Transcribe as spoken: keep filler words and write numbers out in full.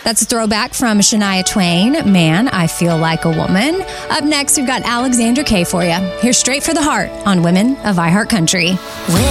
That's a throwback from Shania Twain. Man, I Feel Like a Woman. Up next, we've got Alexandra Kay for you. Here's Straight for the Heart on Women of iHeart Country.